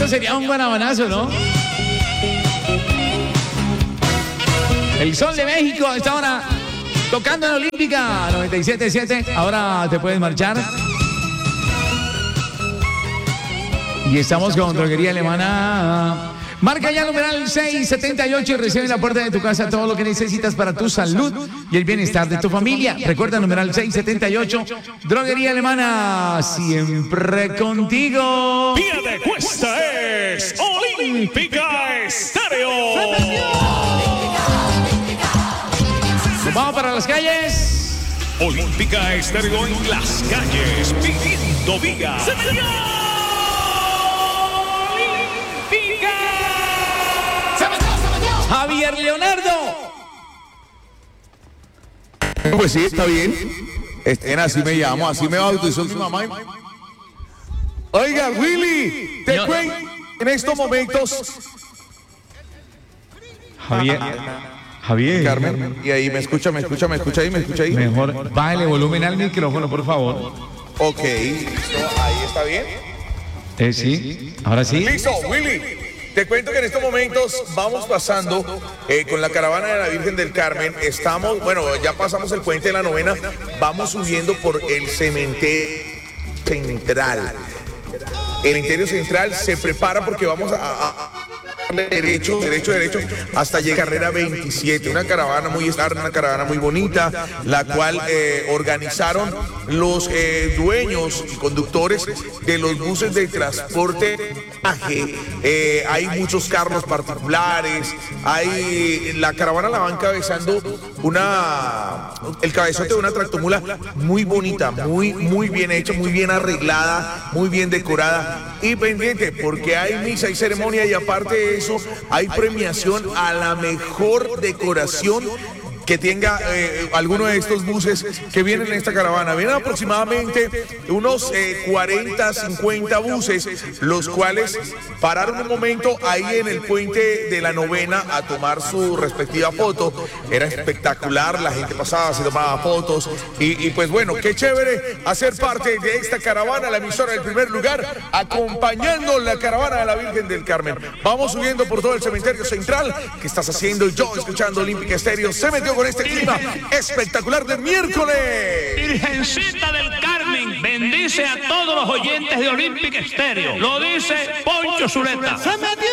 sería un guanabonazo, ¿no? El Sol de México a esta hora tocando en Olímpica 97.7. Ahora te puedes marchar. Y estamos con Droguería Alemana. Marca ya numeral 678 y recibe en la puerta de tu casa todo lo que necesitas para tu salud y el bienestar de tu familia. Recuerda numeral 678, Droguería Alemana, siempre contigo. Vía de Cuesta es Olímpica Estéreo. Vamos para las calles. Olímpica Estéreo en las calles, pidiendo vida. Javier Leonardo. Pues sí, está bien. Así me llamo, así me bautizó mi mamá. Oiga, Willy, te cuento en estos momentos. Javier. Carmen, y ahí me escucha ahí. Mejor, bájale volumen al micrófono, por favor. Ok, listo, ahí está bien. Sí, ahora sí. Listo, Willy. Te cuento que en estos momentos vamos pasando con la caravana de la Virgen del Carmen. Estamos, bueno, ya pasamos el puente de la Novena, vamos subiendo por el cementerio central. El cementerio central se prepara porque vamos a derecho, hasta llegar a carrera 27, una caravana muy bonita, la cual organizaron los dueños y conductores de los buses de transporte. Hay muchos carros particulares, la caravana la va encabezando el cabezote de una tractomula muy bonita, muy bien hecha, muy bien arreglada, muy bien decorada y pendiente porque hay misa y ceremonia y aparte de eso hay premiación a la mejor decoración que tenga alguno de estos buses que vienen en esta caravana. Vienen aproximadamente unos 40, 50 buses, los cuales pararon un momento ahí en el puente de la Novena a tomar su respectiva foto. Era espectacular, la gente pasaba, se tomaba fotos y pues bueno, qué chévere hacer parte de esta caravana, la emisora del primer lugar, acompañando la caravana de la Virgen del Carmen. Vamos subiendo por todo el cementerio central. ¿Qué estás haciendo? Yo escuchando Olímpica Estéreo. Se metió con este clima espectacular de miércoles. Virgencita del Carmen, bendice a todos los oyentes de Olímpica Estéreo. Lo dice Poncho Zuleta.